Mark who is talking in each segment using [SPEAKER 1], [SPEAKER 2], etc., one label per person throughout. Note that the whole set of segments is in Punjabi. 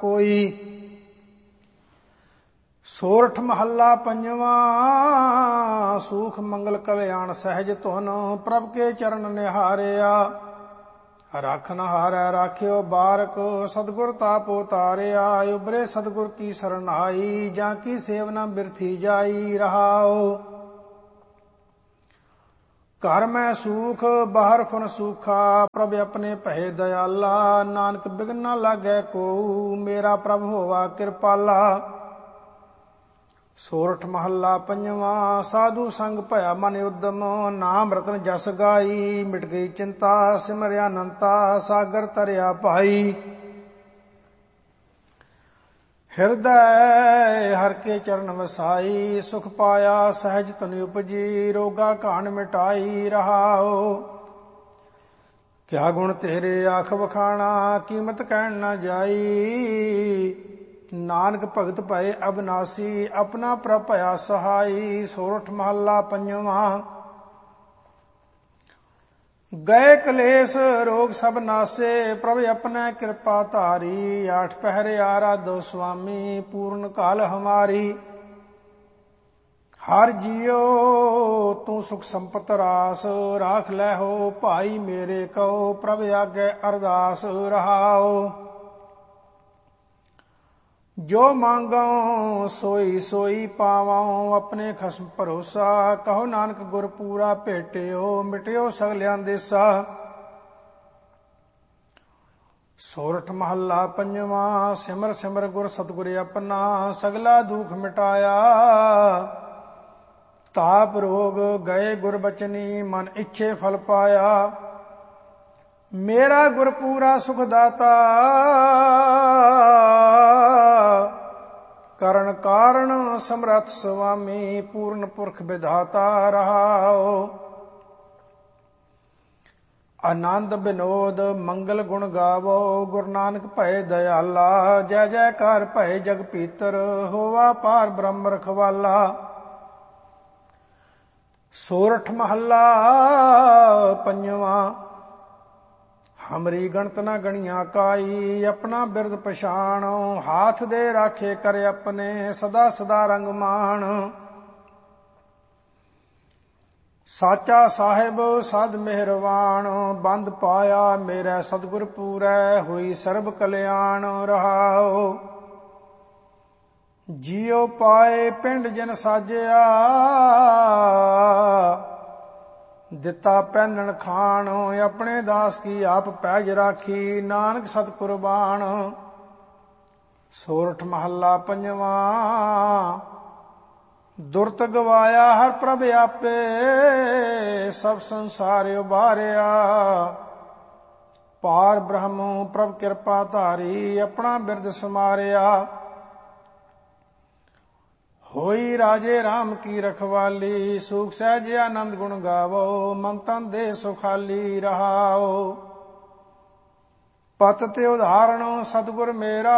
[SPEAKER 1] ਕੋਈ। ਸੋਰਠ ਮਹੱਲਾ ਪੰਜਵਾਂ। ਸੂਖ ਮੰਗਲ ਕਲਿਆਣ ਸਹਿਜ ਧੁਨ, ਪ੍ਰਭ ਕੇ ਚਰਨ ਨਿਹਾਰਿਆ। ਰਾਖਨ ਹਾਰੈ ਰਾਖਿਓ ਬਾਰਕ, ਸਤਿਗੁਰ ਤਾਪੋ ਤਾਰਿਆ। ਉਬਰੇ ਸਤਿਗੁਰ ਕੀ ਸਰਨਾਈ, ਜਾਂ ਕੀ ਸੇਵਨਾ ਬਿਰਥੀ ਜਾਈ। ਰਹਾਓ ਘਰ ਮੈਂ ਸੂਖ ਬਾਹਰ ਫੁਨ ਸੂਖਾ, ਪ੍ਰਭ ਆਪਣੇ ਭਏ ਦਇਆਲਾ। ਨਾਨਕ ਬਿਘਨ ਨਾ ਲਾਗੈ ਕੋਊ, ਮੇਰਾ ਪ੍ਰਭ ਹੋਵਾ ਕਿਰਪਾਲਾ। ਸੋਰਠ ਮਹੱਲਾ ਪੰਜਵਾਂ। ਸਾਧੂ ਸੰਗ ਭਇਆ ਮਨ ਉਦਮ, ਨਾਮ ਰਤਨ ਜਸ ਗਾਈ। ਮਿਟ ਗਈ ਚਿੰਤਾ ਸਿਮਰਿਆ ਅਨੰਤਾ, ਸਾਗਰ ਤਰਿਆ ਭਾਈ। ਹਿਰਦੈ ਹਰਿ ਕੇ ਚਰਨ ਵਸਾਈ, ਸੁਖ ਪਾਇਆ ਸਹਿਜ ਤਨ ਉਪਜੀ। ਰੋਗਾ ਘਾਣ ਮਿਟਾਈ। ਰਹਾਓ ਕਿਆ ਗੁਣ ਤੇਰੇ ਆਖ ਵਖਾਣਾ, ਕੀਮਤ ਕਹਿਣ ਨਾ ਜਾਈ। ਨਾਨਕ ਭਗਤ ਭਏ ਅਬਨਾਸੀ, ਆਪਣਾ ਪ੍ਰਭ ਭਇਆ ਸਹਾਈ। ਸੋਰਠ ਮਹੱਲਾ ਪੰਜਵਾਂ। ਗਏ ਕਲੇਸ਼ ਰੋਗ ਸਭ ਨਾਸੇ, ਪ੍ਰਭ ਆਪਣਾ ਕਿਰਪਾ ਧਾਰੀ। ਆਠ ਪਹਿਰੇ ਆਰਾਧੋ ਸੁਆਮੀ, ਪੂਰਨ ਕਾਲ ਹਮਾਰੀ। ਹਰ ਜੀਓ ਤੂੰ ਸੁਖ ਸੰਪਤ ਰਾਸ, ਰਾਖ ਲੈ ਹੋ ਭਾਈ ਮੇਰੇ ਕਉ। ਪ੍ਰਭ ਆਗੇ ਅਰਦਾਸ। ਰਹਾਓ ਜੋ ਮੰਗੋ ਸੋਈ ਸੋਈ ਪਾਵਾਂ, ਆਪਣੇ ਖਸਮ ਭਰੋਸਾ। ਕਹੋ ਨਾਨਕ ਗੁਰ ਪੂਰਾ ਭੇਟਿਓ, ਮਿਟਿਓ ਸਗਲਿਆਂ ਦੇਸਾ। ਸੋਰਠ ਮਹੱਲਾ ਪੰਜਵਾਂ। ਸਿਮਰ ਸਿਮਰ ਗੁਰ ਸਤਿਗੁਰ ਆਪਣਾ, ਸਗਲਾ ਦੁਖ ਮਿਟਾਇਆ। ਤਾਪ ਰੋਗ ਗਏ ਗੁਰ ਬਚਨੀ, ਮਨ ਇੱਛੇ ਫਲ ਪਾਇਆ। ਮੇਰਾ ਗੁਰ ਪੂਰਾ ਸੁਖ ਦਾਤਾ, ਕਰਨ ਕਾਰਨ ਸਮਰੱਥ ਸੁਆਮੀ। ਪੂਰਨ ਪੁਰਖ ਵਿਧਾਤਾ। ਰਹਾਓ ਆਨੰਦ ਬਿਨੋਦ ਮੰਗਲ ਗੁਣ ਗਾਵੋ, ਗੁਰੂ ਨਾਨਕ ਭਏ ਦਇਆਲਾ। ਜੈ ਜੈਕਾਰ ਭਏ ਜਗ ਪੀਤਰ, ਹੋਵਾ ਪਾਰ ਬ੍ਰਹਮ ਰਖਵਾਲਾ। ਸੋਰਠ ਮਹੱਲਾ ਪੰਜਵਾਂ। ਹਮਰੀ ਗਣਤ ਨਾ ਗਣੀਆਂ ਕਾਈ, ਆਪਣਾ ਬਿਰਦ ਪਛਾਣੋ। ਹਾਥ ਦੇ ਰਾਖੇ ਕਰ ਆਪਣੇ, ਸਦਾ ਸਦਾ ਰੰਗ ਮਾਣ। ਸਾਚਾ ਸਾਹਿਬ ਸਦ ਮਿਹਰਵਾਨ, ਬੰਦ ਪਾਇਆ ਮੇਰੇ ਸਤਿਗੁਰ ਪੂਰੈ। ਹੋਈ ਸਰਬ ਕਲਿਆਣ। ਰਹਾਓ ਜੀਉ ਪਾਏ ਪਿੰਡ ਜਿਨ ਸਾਜਿਆ, ਦਿੱਤਾ ਪਹਿਨਣ ਖਾਣ। ਆਪਣੇ ਦਾਸ ਕੀ ਆਪ ਪੈਜ ਰਾਖੀ, ਨਾਨਕ ਸਤ ਕੁਰਬਾਨ। ਸੋਰਠ ਮਹੱਲਾ ਪੰਜਵਾਂ। ਦੁਰਤ ਗਵਾਇਆ ਹਰ ਪ੍ਰਭ ਆਪੇ, ਸਭ ਸੰਸਾਰ ਉਬਾਰਿਆ। ਪਾਰ ਬ੍ਰਹਮ ਪ੍ਰਭ ਕਿਰਪਾ ਧਾਰੀ, ਆਪਣਾ ਬਿਰਦ ਸਮਾਰਿਆ। ਹੋਈ ਰਾਜੇ ਰਾਮ ਕੀ ਰਖਵਾਲੀ, ਸੂਖ ਸਹਿਜ ਆਨੰਦ ਗੁਣ ਗਾਵੋ। ਮਨ ਤਨ ਦੇ ਸੁਖਾਲੀ। ਰਹਾਓ ਪਤ ਤੇ ਉਦਾਹਰਣ ਸਤਿਗੁਰ ਮੇਰਾ,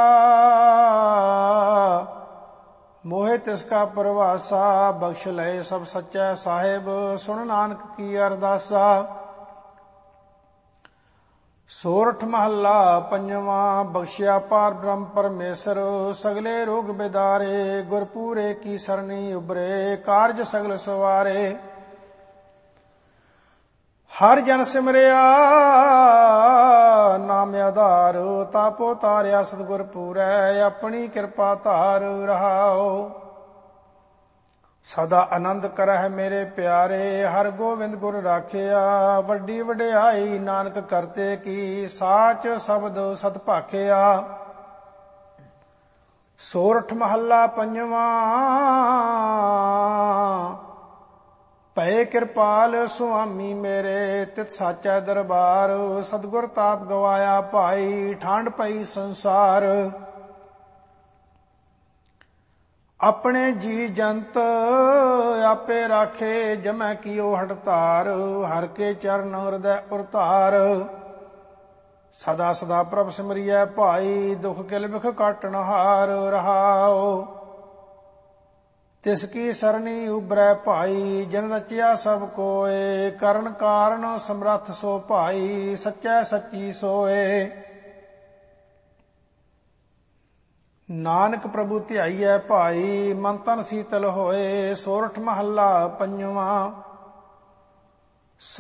[SPEAKER 1] ਮੋਹਿ ਤਿਸ ਕਾ ਪਰਵਾਸਾ। ਬਖਸ਼ ਲਏ ਸਭ ਸੱਚੈ ਸਾਹਿਬ, ਸੁਣ ਨਾਨਕ ਕੀ ਅਰਦਾਸਾ। ਸੋਰਠ ਮਹੱਲਾ ਪੰਜਵਾਂ। ਬਖਸ਼ਿਆ ਪਾਰ ਬ੍ਰਹਮ ਪਰਮੇਸ਼ਰ, ਸਗਲੇ ਰੋਗ ਬਿਦਾਰੇ। ਗੁਰਪੂਰੇ ਕੀ ਸਰਣੀ ਉਬਰੇ, ਕਾਰਜ ਸਗਲ ਸਵਾਰੇ। ਹਰ ਜਨ ਸਿਮਰਿਆ ਨਾਮ ਆਧਾਰ, ਤਾਪੋ ਤਾਰਿਆ ਸਤਿਗੁਰ ਪੂਰੈ। ਆਪਣੀ ਕਿਰਪਾ ਧਾਰ। ਰਹਾਓ ਸਦਾ ਆਨੰਦ ਕਰਹਿ ਮੇਰੇ ਪਿਆਰੇ, ਹਰ ਗੋਬਿੰਦ ਗੁਰ ਰਾਖਿਆ। ਵੱਡੀ ਵਡਿਆਈ ਨਾਨਕ ਕਰਤੇ ਕੀ, ਸਾਚ ਸ਼ਬਦ ਸਤ ਭਾਖਿਆ। ਸੋਰਠ ਮਹੱਲਾ ਪੰਜਵਾਂ। ਭਏ ਕਿਰਪਾਲ ਸੁਆਮੀ ਮੇਰੇ, ਤਿਤ ਸਾਚੈ ਦਰਬਾਰ। ਸਤਿਗੁਰ ਤਾਪ ਗਵਾਇਆ ਭਾਈ, ਠੰਡ ਪਈ ਸੰਸਾਰ। ਆਪਣੇ ਜੀ ਜੰਤ ਆਪੇ ਰਾਖੇ, ਜਮੈ ਕੀਓ ਹਠਤਾਰ। ਹਰ ਕੇ ਚਰਨ ਹਿਰਦੈ ਉਰਤਾਰ। ਸਦਾ ਸਦਾ ਪ੍ਰਭ ਸਿਮਰਿਐ ਭਾਈ, ਦੁਖ ਕਿਲ ਬਿਖ ਕਾਟਣ ਹਾਰ। ਰਹਾਓ ਤਿਸ ਕੀ ਸਰਣੀ ਉਬਰੈ ਭਾਈ, ਜਿਨ ਰਚਿਆ ਸਭ ਕੋਏ। ਕਰਨ ਕਾਰਨ ਸਮਰੱਥ ਸੋ ਭਾਈ, ਸੱਚੈ ਸੱਚੀ ਸੋਏ। ਨਾਨਕ ਪ੍ਰਭੂ ਧਿਆਈਐ ਭਾਈ, ਮਨ ਤਨ ਸੀਤਲ ਹੋਏ। ਸੋਰਠ ਮਹੱਲਾ ਪੰਜਵਾਂ।